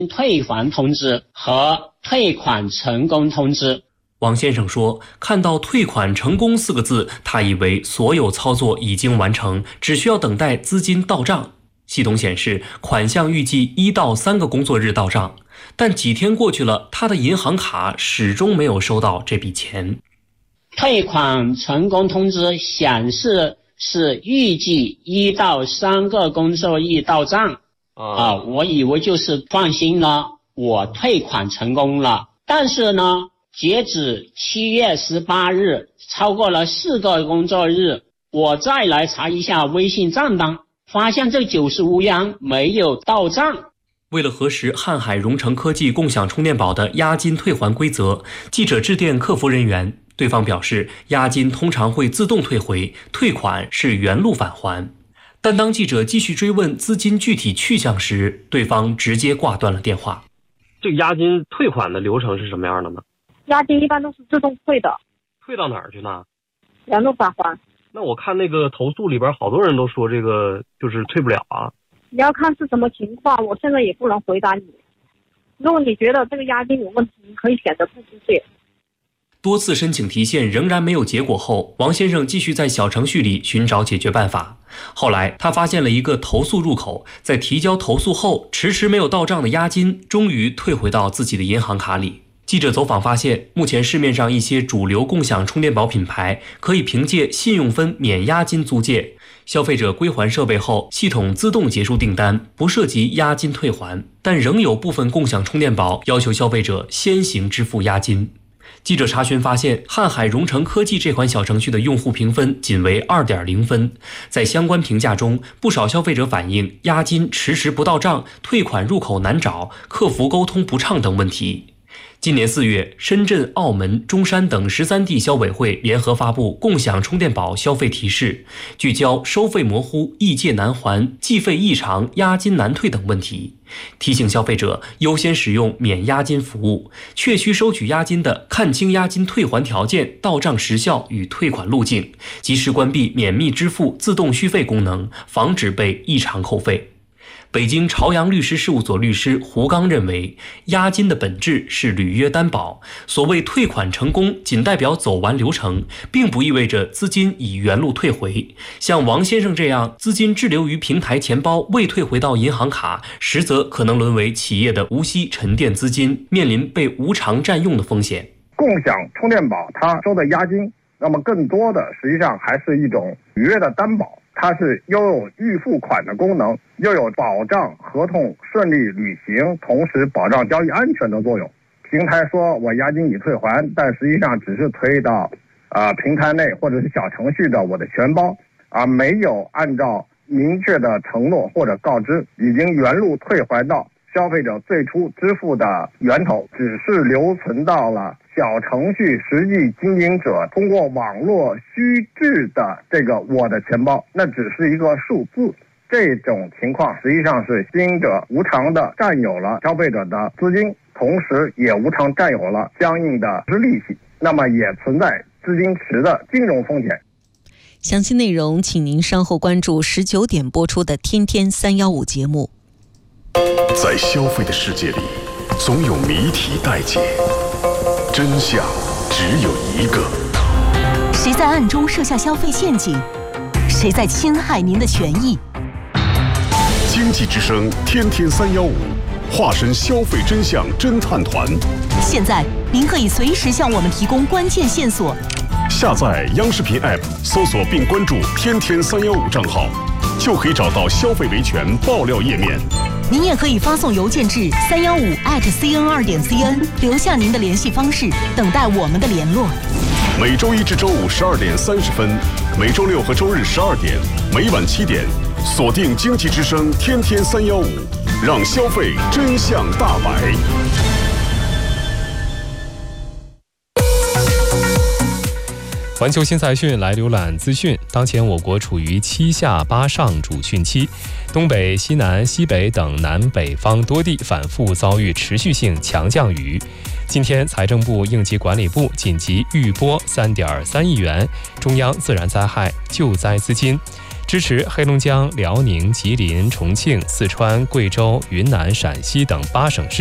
退还通知和退款成功通知。 王先生说，看到退款成功4个字，他以为所有操作已经完成，只需要等待资金到账。系统显示款项预计1到3个工作日到账，但几天过去了，他的银行卡始终没有收到这笔钱。 退款成功通知显示是预计1到3个工作日到账。我以为就是放心了，我退款成功了。但是呢，截止7月18日，超过了4个工作日，我再来查一下微信账单，发现这95元没有到账。 为了核实瀚海融成科技共享充电宝的押金退还规则，记者致电客服人员，对方表示押金通常会自动退回，退款是原路返还。但当记者继续追问资金具体去向时，对方直接挂断了电话。 这个押金退款的流程是什么样的呢？ 押金一般都是自动退的。 退到哪儿去呢？ 原路返还。 那我看那个投诉里边好多人都说这个就是退不了啊。 你要看是什么情况，我现在也不能回答你。如果你觉得这个押金有问题，你可以选择不支付。 多次申请提现仍然没有结果后，王先生继续在小程序里寻找解决办法。后来他发现了一个投诉入口，在提交投诉后，迟迟没有到账的押金终于退回到自己的银行卡里。记者走访发现，目前市面上一些主流共享充电宝品牌可以凭借信用分免押金租借，消费者归还设备后，系统自动结束订单，不涉及押金退还，但仍有部分共享充电宝要求消费者先行支付押金。记者查询发现，瀚海融成科技这款小程序的用户评分仅为 2.0 分。在相关评价中，不少消费者反映押金迟迟不到账、退款入口难找、客服沟通不畅等问题。今年4月，深圳、澳门、中山等13地消委会联合发布共享充电宝消费提示，聚焦收费模糊、异界难还、计费异常、押金难退等问题，提醒消费者优先使用免押金服务，确需收取押金的看清押金退还条件、到账时效与退款路径，及时关闭免密支付自动续费功能，防止被异常扣费。北京朝阳律师事务所律师胡刚认为，押金的本质是履约担保，所谓退款成功仅代表走完流程，并不意味着资金已原路退回。像王先生这样资金滞留于平台钱包未退回到银行卡，实则可能沦为企业的无息沉淀资金，面临被无偿占用的风险。 共享充电宝它收的押金，那么更多的实际上还是一种履约的担保，它是又有预付款的功能，又有保障合同顺利履行，同时保障交易安全的作用。平台说我押金已退还，但实际上只是推到平台内或者是小程序的我的钱包，而没有按照明确的承诺或者告知已经原路退还到消费者最初支付的源头，只是留存到了小程序实际经营者通过网络虚制的这个我的钱包，那只是一个数字。这种情况实际上是经营者无偿的占有了消费者的资金，同时也无偿占有了相应的利息，那么也存在资金池的金融风险。 详细内容请您稍后关注19点播出的天天315节目。 在消费的世界里，总有谜题待解，真相只有一个。 谁在暗中设下消费陷阱？谁在侵害您的权益？ 经济之声天天315，化身消费真相侦探团。 现在您可以随时向我们提供关键线索。 下载央视频 App， 搜索并关注天天315账号，就可以找到消费维权爆料页面。 您也可以发送邮件至315@cn2.cn， 留下您的联系方式，等待我们的联络。 每周一至周五12点30分，每周六和周日12点，每晚7点，锁定经济之声天天315，让消费真相大白。 环球新财讯来浏览资讯。当前我国处于7下8上主汛期，东北、西南、西北等南北方多地反复遭遇持续性强降雨。今天，财政部应急管理部紧急预拨3.3亿元中央自然灾害救灾资金， 支持黑龙江、辽宁、吉林、重庆、四川、贵州、云南、陕西等8省市